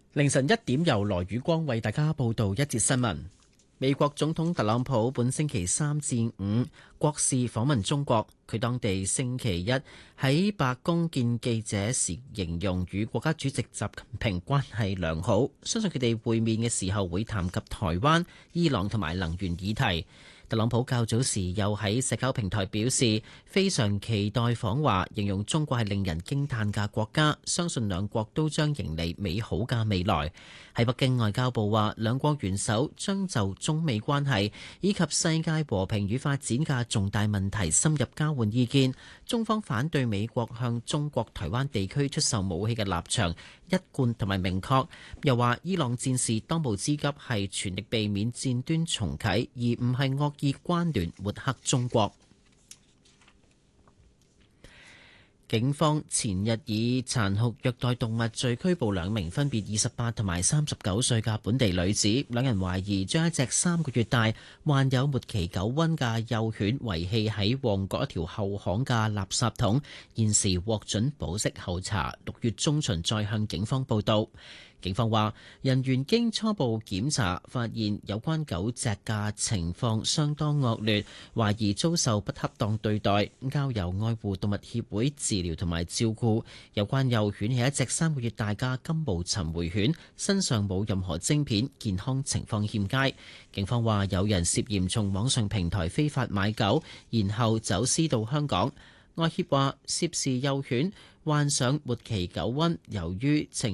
凌晨1點，由羅宇光為大家報道一節新聞。美國總統特朗普本星期3至5國事訪問中國，佢當地星期一喺白宮見記者時形容與國家主席習近平關係良好，相信佢哋會面嘅時候會談及台灣、伊朗同埋能源議題。特朗普較早時又喺社交平台表示非常期待訪華，形容中國係令人驚嘆嘅國家，相信兩國都將迎嚟美好嘅未來。喺北京，外交部話兩國元首將就中美關係以及世界和平與發展嘅重大問題深入交換意見。中方反對美國向中國台灣地區出售武器嘅立場一貫同埋明確，又話伊朗戰事當務之急係全力避免戰端重啟，而唔係惡意關聯抹黑中國。警方前日以殘酷虐待動物罪拘捕2名分別28同埋39歲嘅本地女子，兩人懷疑將一隻3個月大、患有末期狗瘟嘅幼犬遺棄喺旺角一條後巷嘅垃圾桶，現時獲准保釋候查，6月中旬再向警方報到。警方話，人員經初步檢查，發現有關狗隻嘅情況相當惡劣，懷疑遭受不恰當對待，交由愛護動物協會治療同埋照顧。有關幼犬係一隻3個月大嘅金毛尋回犬，身上冇任何晶片，健康情況欠佳。警方話，有人涉嫌從網上平台非法買狗，然後走私到香港。愛協話，涉事幼犬患上末期狗瘟，由於情